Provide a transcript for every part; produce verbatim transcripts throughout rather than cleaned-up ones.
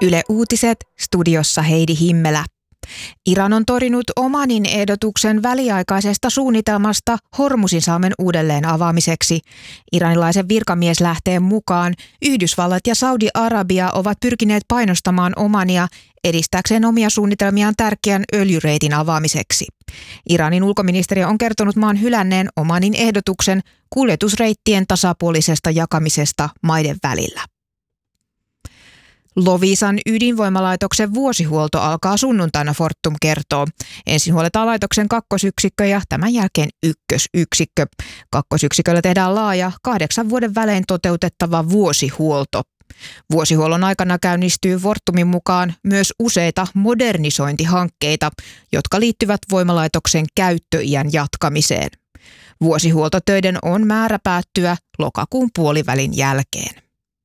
Yle Uutiset, studiossa Heidi Himmelä. Iran on torjunut Omanin ehdotuksen väliaikaisesta suunnitelmasta Hormuzinsalmen uudelleen avaamiseksi. Iranilaisen virkamieslähteen mukaan Yhdysvallat ja Saudi-Arabia ovat pyrkineet painostamaan Omania edistääkseen omia suunnitelmiaan tärkeän öljyreitin avaamiseksi. Iranin ulkoministeriö on kertonut maan hylänneen Omanin ehdotuksen kuljetusreittien tasapuolisesta jakamisesta maiden välillä. Loviisan ydinvoimalaitoksen vuosihuolto alkaa sunnuntaina, Fortum kertoo. Ensin huoletaan laitoksen kakkosyksikkö ja tämän jälkeen ykkösyksikkö. Kakkosyksiköllä tehdään laaja, kahdeksan vuoden välein toteutettava vuosihuolto. Vuosihuollon aikana käynnistyy Fortumin mukaan myös useita modernisointihankkeita, jotka liittyvät voimalaitoksen käyttöiän jatkamiseen. Vuosihuoltotöiden on määrä päättyä lokakuun puolivälin jälkeen.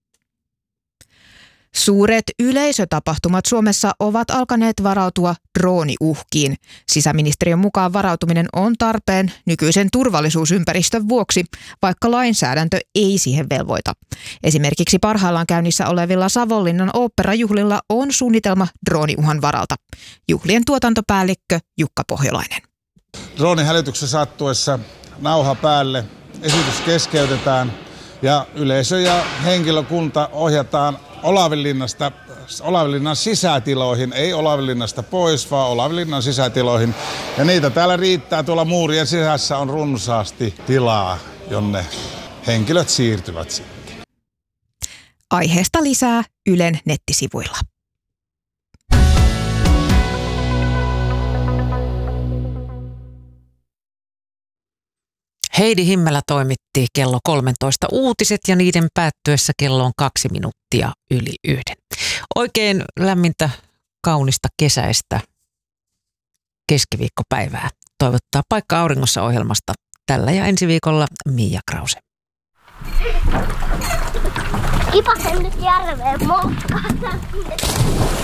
Suuret yleisötapahtumat Suomessa ovat alkaneet varautua drooniuhkiin. Sisäministeriön mukaan varautuminen on tarpeen nykyisen turvallisuusympäristön vuoksi, vaikka lainsäädäntö ei siihen velvoita. Esimerkiksi parhaillaan käynnissä olevilla Savonlinnan oopperajuhlilla on suunnitelma drooniuhan varalta. Juhlien tuotantopäällikkö Jukka Pohjolainen. Droonihälytyksen sattuessa nauha päälle, esitys keskeytetään ja yleisö ja henkilökunta ohjataan Olavinlinnasta, Olavinlinnan sisätiloihin, ei Olavinlinnasta pois, vaan Olavinlinnan sisätiloihin. Ja niitä täällä riittää, tuolla muurien sisässä on runsaasti tilaa, jonne henkilöt siirtyvät sitten. Aiheesta lisää Ylen nettisivuilla. Heidi Himmelä toimitti kello kolmetoista uutiset ja niiden päättyessä kello on kaksi minuuttia yli yhden. Oikein lämmintä, kaunista kesäistä keskiviikkopäivää toivottaa Paikka auringossa -ohjelmasta tällä ja ensi viikolla Mia Krause. Kipasen nyt järveen moukkaan.